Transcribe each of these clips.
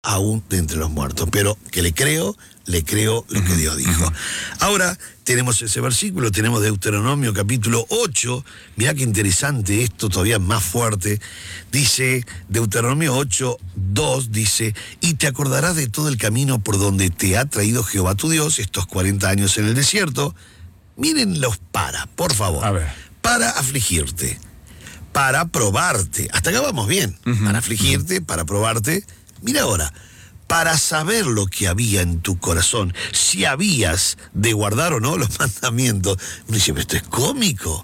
aún de entre los muertos. Pero que le creo lo que Dios dijo. Ahora tenemos ese versículo, tenemos Deuteronomio capítulo 8, mirá qué interesante esto, todavía más fuerte. Dice, Deuteronomio 8:2, dice, y te acordarás de todo el camino por donde te ha traído Jehová tu Dios estos 40 años en el desierto. Mírenlos por favor. A ver. Para afligirte, para probarte. Hasta acá vamos bien. Para afligirte, para probarte. Mira ahora, para saber lo que había en tu corazón, si habías de guardar o no los mandamientos. Uno dice, pero esto es cómico.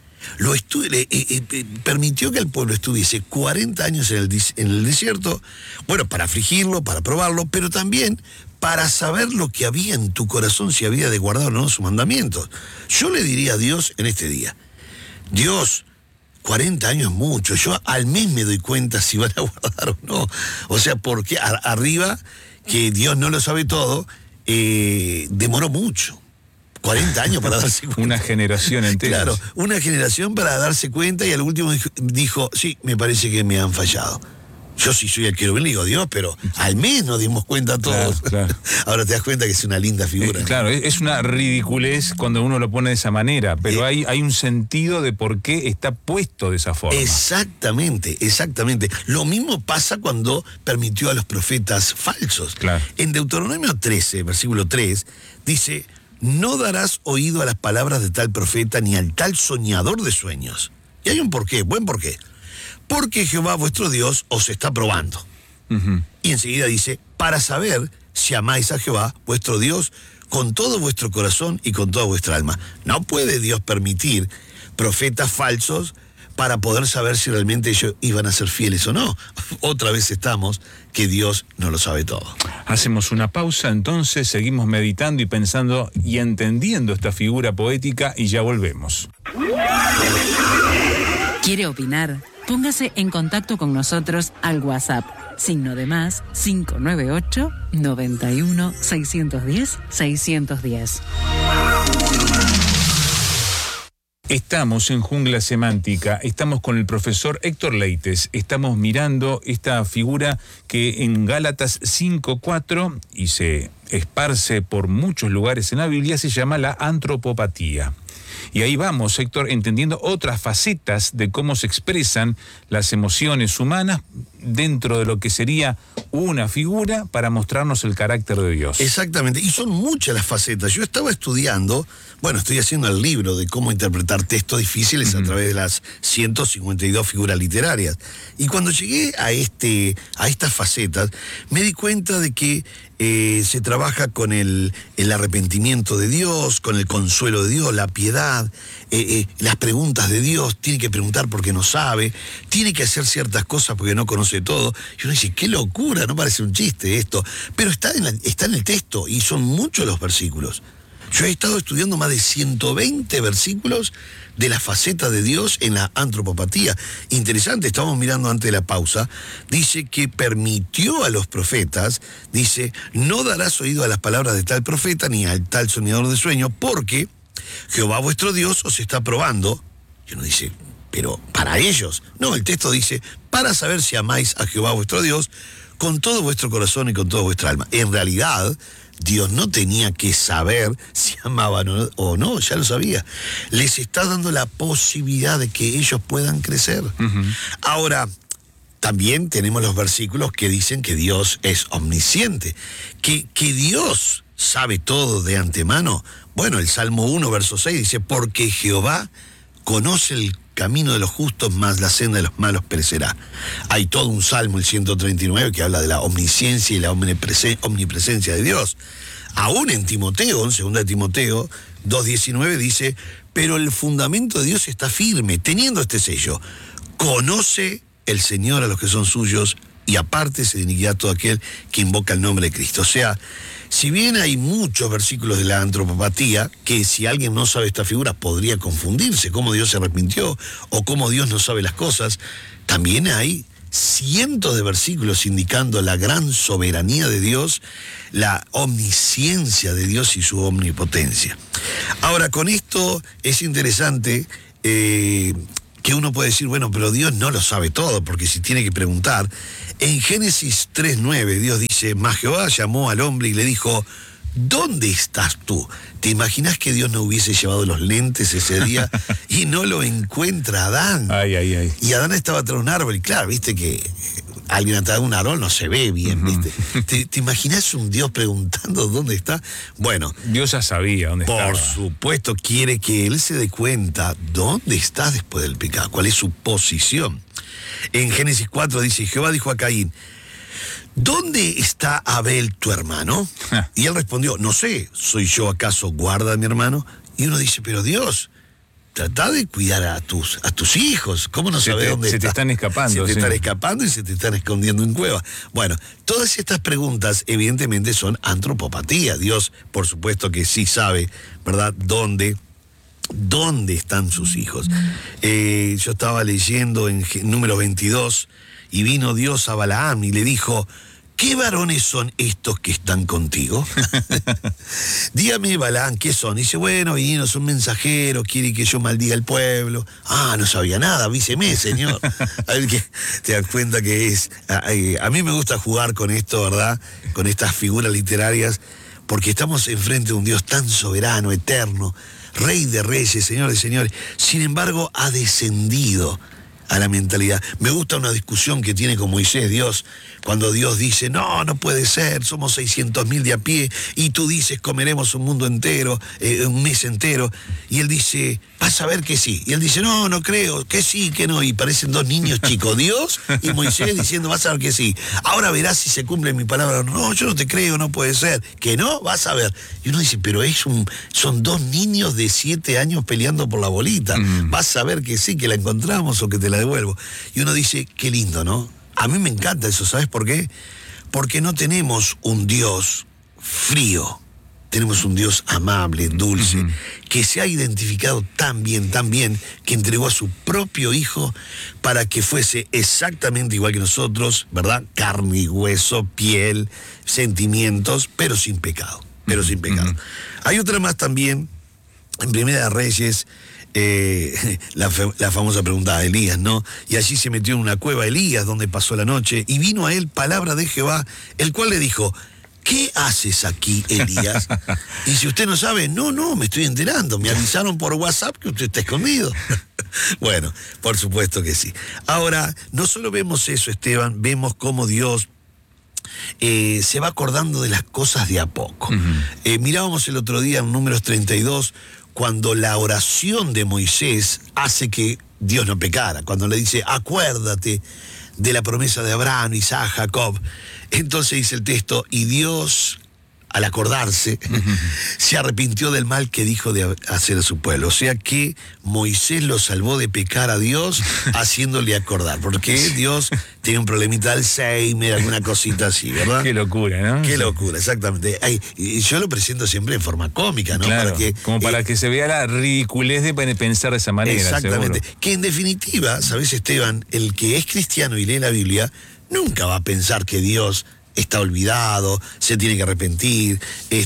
Permitió que el pueblo estuviese 40 años en el desierto, bueno, para afligirlo, para probarlo, pero también para saber lo que había en tu corazón, si había de guardar o no sus mandamientos. Yo le diría a Dios en este día, Dios, 40 años es mucho, yo al mes me doy cuenta si van a guardar o no. O sea, porque arriba, que Dios no lo sabe todo, demoró mucho. 40 años para darse cuenta. Una generación entera. Claro, una generación para darse cuenta, y al último dijo, sí, me parece que me han fallado. Yo sí soy el querubín, le digo Dios, pero al mes nos dimos cuenta todos. Claro. Ahora te das cuenta que es una linda figura. Claro, es una ridiculez cuando uno lo pone de esa manera, pero hay un sentido de por qué está puesto de esa forma. Exactamente. Lo mismo pasa cuando permitió a los profetas falsos. Claro. En Deuteronomio 13, versículo 3, dice, no darás oído a las palabras de tal profeta ni al tal soñador de sueños. Y hay un porqué, buen porqué. Porque Jehová vuestro Dios os está probando. Y enseguida dice, para saber si amáis a Jehová vuestro Dios con todo vuestro corazón y con toda vuestra alma. No puede Dios permitir profetas falsos para poder saber si realmente ellos iban a ser fieles o no. Otra vez estamos que Dios no lo sabe todo. Hacemos una pausa, entonces seguimos meditando y pensando y entendiendo esta figura poética y ya volvemos. ¿Quiere opinar? Póngase en contacto con nosotros al WhatsApp, +, 598 91 610 610. Estamos en Jungla Semántica, estamos con el profesor Héctor Leites, estamos mirando esta figura que en Gálatas 5:4 y se esparce por muchos lugares en la Biblia, se llama la antropopatía. Y ahí vamos, Héctor, entendiendo otras facetas de cómo se expresan las emociones humanas dentro de lo que sería una figura para mostrarnos el carácter de Dios. Exactamente, y son muchas las facetas. Yo estaba estudiando, estoy haciendo el libro de cómo interpretar textos difíciles a través de las 152 figuras literarias. Y cuando llegué a estas facetas, me di cuenta de que se trabaja con el arrepentimiento de Dios, con el consuelo de Dios, la piedad, las preguntas de Dios. Tiene que preguntar porque no sabe, tiene que hacer ciertas cosas porque no conoce todo. Y uno dice, qué locura, no parece un chiste esto, pero está en el texto y son muchos los versículos. Yo he estado estudiando más de 120 versículos de la faceta de Dios en la antropopatía. Interesante, estábamos mirando antes de la pausa, dice que permitió a los profetas, dice, no darás oído a las palabras de tal profeta ni al tal soñador de sueños, porque Jehová vuestro Dios os está probando. Y uno dice, pero para ellos. No, el texto dice, para saber si amáis a Jehová vuestro Dios con todo vuestro corazón y con toda vuestra alma. En realidad, Dios no tenía que saber si amaban o no, ya lo sabía. Les está dando la posibilidad de que ellos puedan crecer. Ahora, también tenemos los versículos que dicen que Dios es omnisciente, que Dios sabe todo de antemano. Bueno, el Salmo 1, verso 6 dice, porque Jehová conoce el camino de los justos, mas la senda de los malos perecerá. Hay todo un salmo, el 139, que habla de la omnisciencia y la omnipresencia de Dios. Aún en Timoteo, en 2 Timoteo 2:19 dice, pero el fundamento de Dios está firme, teniendo este sello. Conoce el Señor a los que son suyos y apártese de iniquidad todo aquel que invoca el nombre de Cristo. O sea, si bien hay muchos versículos de la antropopatía, que si alguien no sabe esta figura podría confundirse, cómo Dios se arrepintió o cómo Dios no sabe las cosas, también hay cientos de versículos indicando la gran soberanía de Dios, la omnisciencia de Dios y su omnipotencia. Ahora, con esto es interesante que uno puede decir, bueno, pero Dios no lo sabe todo, porque si tiene que preguntar. En Génesis 3:9, Dios dice, mas Jehová llamó al hombre y le dijo, ¿dónde estás tú? ¿Te imaginas que Dios no hubiese llevado los lentes ese día y no lo encuentra Adán? Ay. Y Adán estaba atrás de un árbol, y claro, viste que alguien atrás de un árbol no se ve bien, ¿viste? ¿Te imaginas un Dios preguntando dónde está? Bueno, Dios ya sabía dónde estaba. por supuesto, quiere que él se dé cuenta dónde está después del pecado, cuál es su posición. En Génesis 4 dice, Jehová dijo a Caín, ¿dónde está Abel tu hermano? Y él respondió, no sé, ¿soy yo acaso guarda de mi hermano? Y uno dice, pero Dios, trata de cuidar a tus hijos. ¿Cómo no sabes dónde se está? te están escapando. Se te están escapando y se te están escondiendo en cuevas. Bueno, todas estas preguntas evidentemente son antropopatía. Dios, por supuesto que sí sabe, ¿verdad?, dónde están sus hijos. Yo estaba leyendo en número 22, y vino Dios a Balaam y le dijo, ¿qué varones son estos que están contigo? Dígame, Balaam, ¿qué son? Dice, bueno, vinieron, son mensajeros, quieren que yo maldiga al pueblo. Ah, no sabía nada, avíseme, señor. A ver, que te das cuenta que es... A mí me gusta jugar con esto, ¿verdad? Con estas figuras literarias, porque estamos enfrente de un Dios tan soberano, eterno, Rey de reyes, Señor de señores. Sin embargo, ha descendido a la mentalidad. Me gusta una discusión que tiene con Moisés Dios, cuando Dios dice, no puede ser, somos 600.000 de a pie, y tú dices, comeremos un mundo entero, un mes entero, y él dice, vas a ver que sí, y él dice, no creo, que sí, que no, y parecen dos niños chicos, Dios y Moisés diciendo, vas a ver que sí, ahora verás si se cumple mi palabra. No, yo no te creo, no puede ser, que no, vas a ver. Y uno dice, pero son dos niños de 7 años peleando por la bolita, vas a ver que sí, que la encontramos o que te la devuelvo. Y uno dice, qué lindo, ¿no? A mí me encanta eso, ¿sabes por qué? Porque no tenemos un Dios frío, tenemos un Dios amable, dulce, que se ha identificado tan bien, que entregó a su propio Hijo para que fuese exactamente igual que nosotros, ¿verdad? Carne y hueso, piel, sentimientos, pero sin pecado, Hay otra más también, en Primera de Reyes, la famosa pregunta de Elías, ¿no? Y allí se metió en una cueva Elías, donde pasó la noche, y vino a él palabra de Jehová, el cual le dijo, ¿qué haces aquí, Elías? Y si usted no sabe, no, me estoy enterando, me avisaron por WhatsApp que usted está escondido. Bueno, por supuesto que sí. Ahora, no solo vemos eso, Esteban, vemos cómo Dios se va acordando de las cosas de a poco. Mirábamos el otro día en Números 32, cuando la oración de Moisés hace que Dios no pecara, cuando le dice, acuérdate de la promesa de Abraham, Isaac, Jacob. Entonces dice el texto, y Dios, al acordarse, se arrepintió del mal que dijo de hacer a su pueblo. O sea que Moisés lo salvó de pecar a Dios haciéndole acordar, porque Dios tiene un problemita de Alzheimer, alguna cosita así, ¿verdad? Qué locura, ¿no? Qué locura, exactamente. Y yo lo presento siempre en forma cómica, ¿no? Claro, para que se vea la ridiculez de pensar de esa manera. Exactamente. Seguro. Que en definitiva, ¿sabes, Esteban? El que es cristiano y lee la Biblia nunca va a pensar que Dios está olvidado, se tiene que arrepentir.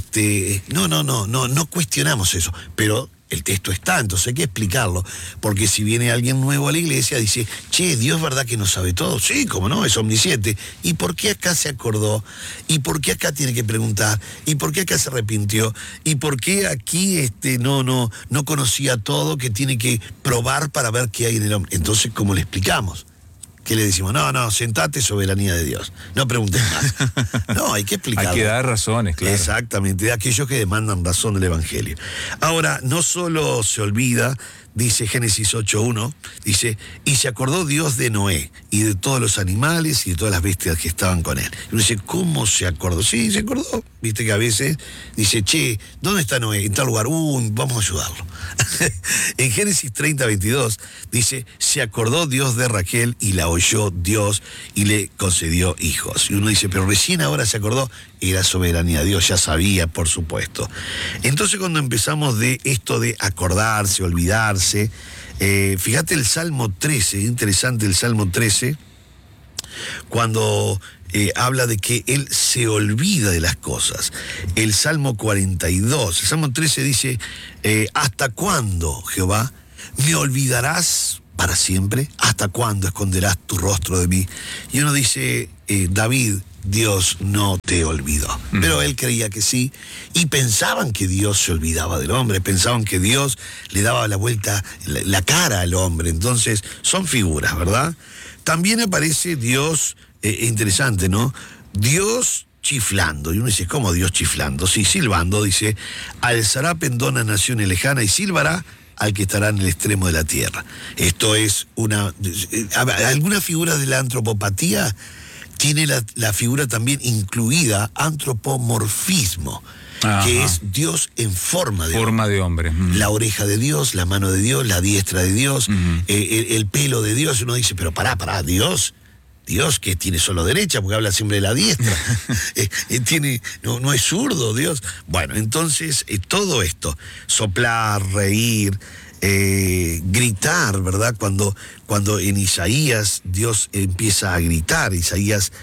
No cuestionamos eso, pero el texto está, entonces hay que explicarlo, porque si viene alguien nuevo a la iglesia, dice, che, Dios, ¿verdad que no sabe todo? Sí, cómo no, es omnisciente. ¿Y por qué acá se acordó? ¿Y por qué acá tiene que preguntar? ¿Y por qué acá se arrepintió? ¿Y por qué aquí no conocía todo, que tiene que probar para ver qué hay en el hombre? Entonces, ¿cómo le explicamos? ¿Qué le decimos? No, sentate, soberanía de Dios. No preguntes más. No, hay que explicarlo. Hay que dar razones, claro. Exactamente, de aquellos que demandan razón del Evangelio. Ahora, no solo se olvida, dice Génesis 8:1, dice, y se acordó Dios de Noé y de todos los animales y de todas las bestias que estaban con él. Y uno dice, ¿cómo se acordó? Sí, se acordó. Viste que a veces dice, che, ¿dónde está Noé? En tal lugar, vamos a ayudarlo. En Génesis 30:22 dice, se acordó Dios de Raquel y la oyó Dios y le concedió hijos. Y uno dice, pero recién ahora se acordó. Era soberanía de Dios, ya sabía, por supuesto. Entonces, cuando empezamos de esto de acordarse, olvidarse, fíjate el Salmo 13, interesante el Salmo 13, cuando habla de que él se olvida de las cosas. El Salmo 42, el Salmo 13 dice, ¿hasta cuándo, Jehová, me olvidarás para siempre? ¿Hasta cuándo esconderás tu rostro de mí? Y uno dice, David, Dios no te olvidó. Pero él creía que sí, y pensaban que Dios se olvidaba del hombre, pensaban que Dios le daba la vuelta, la cara al hombre. Entonces, son figuras, ¿verdad? También aparece Dios, interesante, ¿no? Dios chiflando, y uno dice, ¿cómo Dios chiflando? Sí, silbando, dice, alzará pendón a naciones lejanas y silbará al que estará en el extremo de la tierra. Esto es algunas figuras de la antropopatía tiene la figura también incluida, antropomorfismo, que es Dios en forma de hombre. La oreja de Dios, la mano de Dios, la diestra de Dios, el pelo de Dios. Uno dice, pero pará, Dios que tiene solo derecha, porque habla siempre de la diestra. No es zurdo, Dios. Bueno, entonces, todo esto, soplar, reír, gritar, ¿verdad? Cuando en Isaías Dios empieza a gritar, Isaías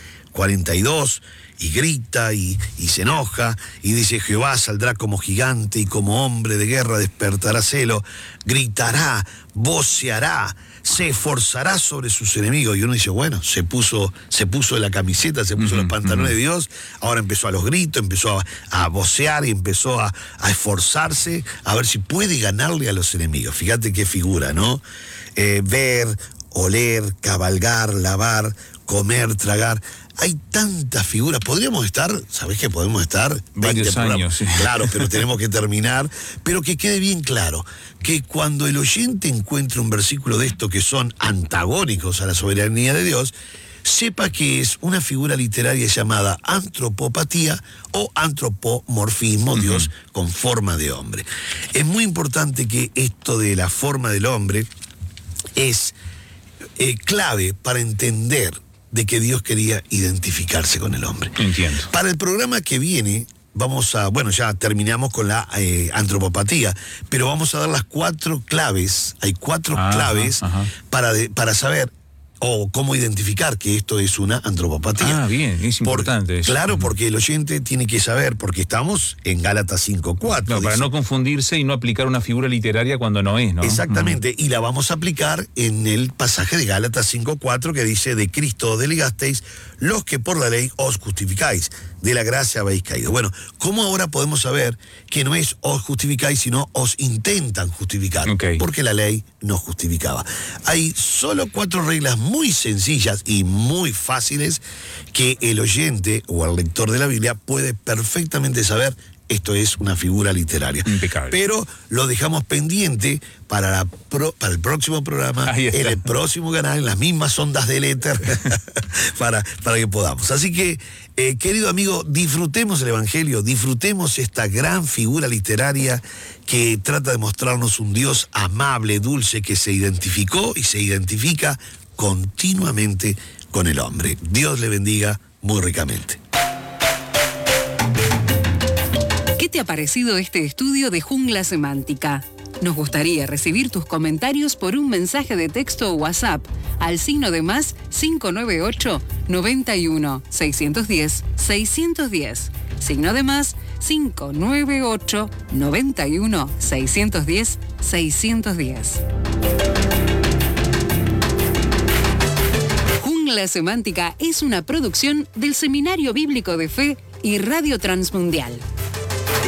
42, y grita y se enoja, y dice, Jehová saldrá como gigante y como hombre de guerra despertará celo, gritará, voceará, se esforzará sobre sus enemigos. Y uno dice, bueno, se puso la camiseta, se puso los pantalones de Dios, ahora empezó a los gritos, empezó a vocear y empezó a esforzarse a ver si puede ganarle a los enemigos. Fíjate qué figura, ¿no? Ver, oler, cabalgar, lavar, comer, tragar. Hay tantas figuras. Podríamos estar, ¿sabés qué? Podemos estar varios años. Sí. Claro, pero tenemos que terminar. Pero que quede bien claro que cuando el oyente encuentre un versículo de esto que son antagónicos a la soberanía de Dios, sepa que es una figura literaria llamada antropopatía o antropomorfismo, Dios con forma de hombre. Es muy importante que esto de la forma del hombre es clave para entender de que Dios quería identificarse con el hombre. Entiendo. Para el programa que viene, ya terminamos con la antropopatía, pero vamos a dar las 4 claves. Hay 4 claves para saber o cómo identificar que esto es una antropopatía. Bien, es importante eso. Claro, porque el oyente tiene que saber, porque estamos en Gálatas 5:4. No, para no confundirse y no aplicar una figura literaria cuando no es, ¿no? Exactamente, y la vamos a aplicar en el pasaje de Gálatas 5:4 que dice, de Cristo delegasteis los que por la ley os justificáis, de la gracia habéis caído. Bueno, ¿cómo ahora podemos saber que no es os justificáis, sino os intentan justificar? Porque la ley nos justificaba. Hay solo 4 reglas muy sencillas y muy fáciles que el oyente o el lector de la Biblia puede perfectamente saber. Esto es una figura literaria. Impecable. Pero lo dejamos pendiente para el próximo programa, en el próximo canal, en las mismas ondas del éter, para que podamos. Así que, querido amigo, disfrutemos el Evangelio, disfrutemos esta gran figura literaria que trata de mostrarnos un Dios amable, dulce, que se identificó y se identifica continuamente con el hombre. Dios le bendiga muy ricamente. ¿Qué te ha parecido este estudio de Jungla Semántica? Nos gustaría recibir tus comentarios por un mensaje de texto o WhatsApp al signo de más 598 91 610 610. Signo de más 598 91 610 610. Jungla Semántica es una producción del Seminario Bíblico de Fe y Radio Transmundial.